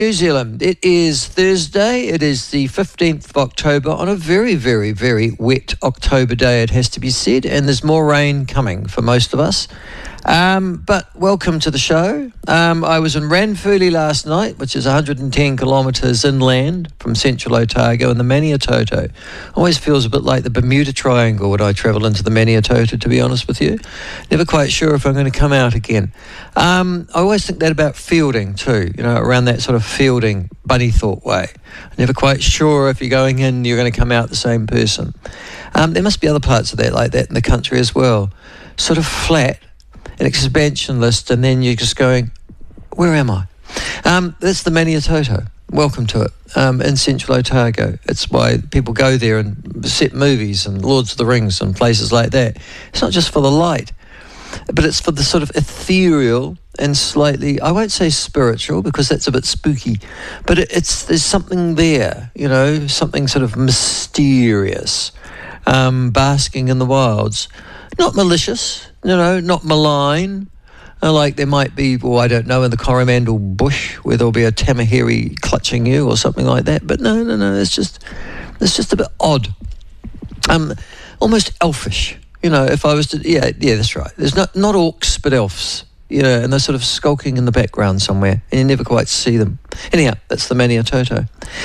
New Zealand. It is Thursday. It is the 15th of October on a very, very, very wet October day, it has to be said, and there's more rain coming for most of us. But welcome to the show. I was in Ranfurly last night, which is 110 kilometres inland from central Otago, in the Maniatoto. Always feels a bit like the Bermuda Triangle when I travel into the Maniatoto, to be honest with you. Never quite sure if I'm going to come out again. I always think that about fielding too, you know, around that sort of fielding, Bunnythorpe way. Never quite sure if you're going in, you're going to come out the same person. There must be other parts of that like that in the country as well. Sort of flat, an expansion list, and then you're just going, where am I? That's the Maniatoto. Welcome to it, in central Otago. It's why people go there and set movies and Lords of the Rings and places like that. It's not just for the light, but it's for the sort of ethereal and slightly, I won't say spiritual because that's a bit spooky, but there's something there, you know, something sort of mysterious, basking in the wilds. Not malicious, you know, not malign, like there might be, well, I don't know, in the Coromandel bush where there'll be a tamahiri clutching you or something like that. But no, it's just a bit odd, almost elfish. You know, if I was to, yeah, that's right. There's not orcs, but elves. You know, and they're sort of skulking in the background somewhere, and you never quite see them. Anyhow, that's the Maniatoto.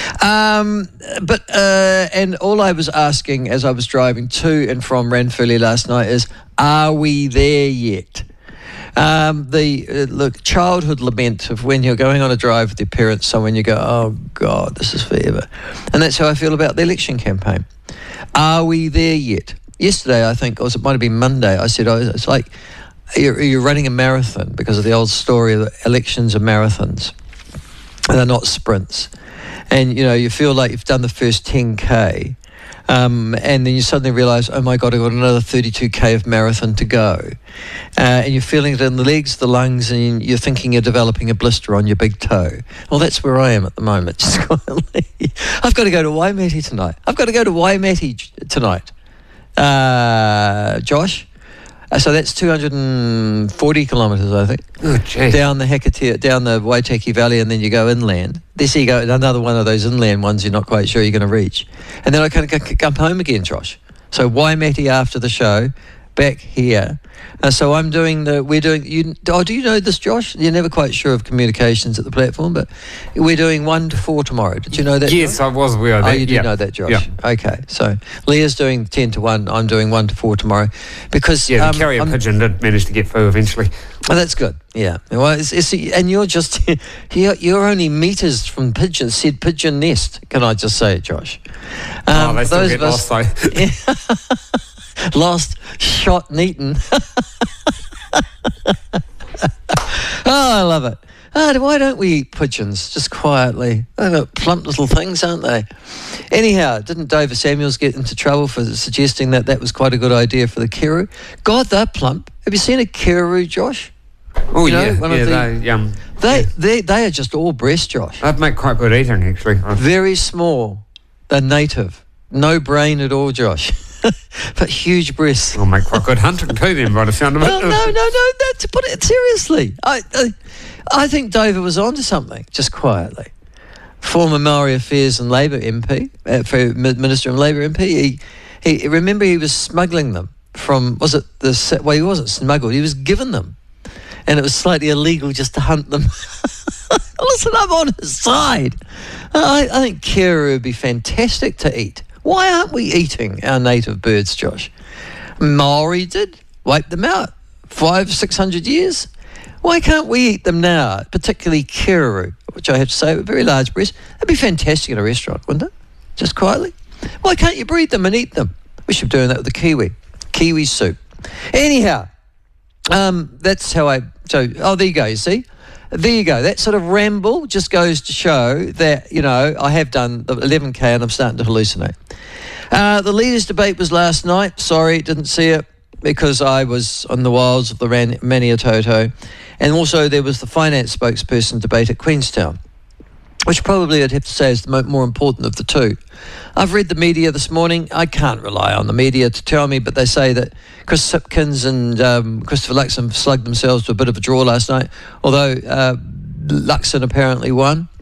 And all I was asking as I was driving to and from Ranfurly last night is, are we there yet? Look, childhood lament of when you're going on a drive with your parents somewhere and you go, oh God, this is forever. And that's how I feel about the election campaign. Are we there yet? Yesterday, I think, or it might have been Monday, I said, it's like, you're running a marathon because of the old story of elections are marathons. They're not sprints. And, you know, you feel like you've done the first 10K and then you suddenly realise, oh my God, I've got another 32K of marathon to go. And you're feeling it in the legs, the lungs, and you're thinking you're developing a blister on your big toe. Well, that's where I am at the moment. Just quietly. I've got to go to Waimate tonight. Josh? So that's 240 kilometres, I think. Oh, geez. Down the Hecate, down the Waitaki Valley, and then you go inland. There you go, another one of those inland ones you're not quite sure you're going to reach. And then I kind of come home again, Josh. So Waimate after the show, back here. So do you know this, Josh? You're never quite sure of communications at the platform, but we're doing 1 to 4 tomorrow. Did you know that? Yes, Josh? I was aware of that. Oh, you do know that, Josh? Yeah. Okay, so Leah's doing 10 to 1, I'm doing 1 to 4 tomorrow. Because the carrier pigeon did manage to get through eventually. Oh, that's good, yeah. Well, and you're just, you're only metres from said pigeon nest, can I just say it, Josh? They still get lost, though. Yeah. Lost, shot, and eaten. I love it. Why don't we eat pigeons just quietly? They're plump little things, aren't they? Anyhow, didn't David Samuels get into trouble for suggesting that was quite a good idea for the Kiru? God, they're plump. Have you seen a Kiru, Josh? Oh, They are just all breast, Josh. They'd make quite good eating, actually. Very small. They're native. No brain at all, Josh. But huge breasts. They'll make quite good hunting too, then, by the sound of it. No, to put it seriously. I think David was onto something, just quietly. Former Maori Affairs and Labour MP, Minister and Labour MP, he remember he was smuggling them from, he wasn't smuggled, he was given them. And it was slightly illegal just to hunt them. Listen, I'm on his side. I think Kiru would be fantastic to eat. Why aren't we eating our native birds, Josh? Maori did, wiped them out 500-600 years. Why can't we eat them now, particularly Kiru, which I have to say, a very large breast? That'd be fantastic in a restaurant, wouldn't it? Just quietly. Why can't you breed them and eat them? We should be doing that with the kiwi soup. Anyhow, that's how there you go, you see? There you go. That sort of ramble just goes to show that, you know, I have done the 11K and I'm starting to hallucinate. The leaders' debate was last night. Sorry, didn't see it because I was on the wilds of the Maniatoto. And also there was the finance spokesperson debate at Queenstown, which probably I'd have to say is the more important of the two. I've read the media this morning. I can't rely on the media to tell me, but they say that Chris Sipkins and Christopher Luxon slugged themselves to a bit of a draw last night, although Luxon apparently won.